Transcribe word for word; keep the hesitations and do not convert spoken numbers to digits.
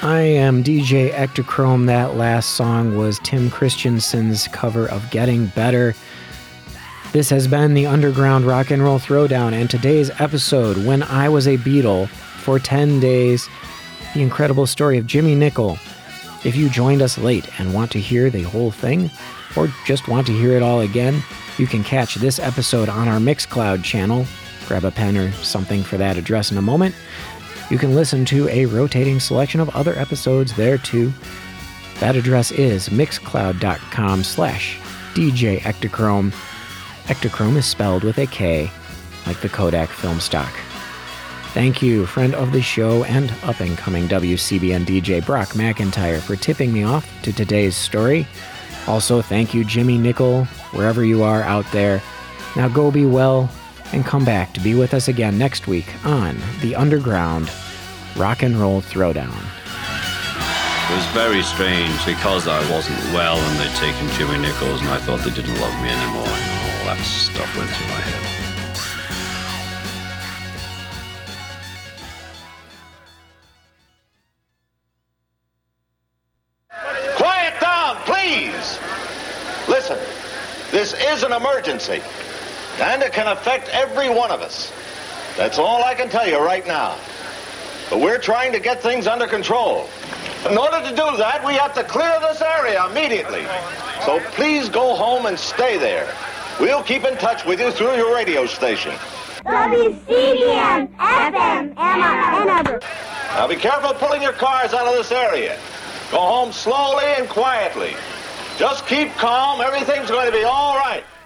I am D J Ectochrome. That last song was Tim Christensen's cover of Getting Better. This has been the Underground Rock and Roll Throwdown, and today's episode, When I Was a Beatle for ten days, the incredible story of Jimmy Nicol. If you joined us late and want to hear the whole thing, or just want to hear it all again, you can catch this episode on our Mixcloud channel. Grab a pen or something for that address in a moment. You can listen to a rotating selection of other episodes there too. That address is mixcloud.com slash DJ Ectochrome. Ectochrome is spelled with a K, like the Kodak film stock. Thank you, friend of the show and up-and-coming W C B N D J Brock McIntyre, for tipping me off to today's story. Also, thank you, Jimmy Nicol, wherever you are out there. Now go be well, and come back to be with us again next week on the Underground Rock and Roll Throwdown. It was very strange because I wasn't well and they'd taken Jimmy Nichols and I thought they didn't love me anymore. And all that stuff went through my head. Quiet down, please! Listen, this is an emergency. And it can affect every one of us. That's all I can tell you right now. But we're trying to get things under control. In order to do that, we have to clear this area immediately. So please go home and stay there. We'll keep in touch with you through your radio station. W C B N, F M, Ann Arbor. Now be careful pulling your cars out of this area. Go home slowly and quietly. Just keep calm. Everything's going to be all right.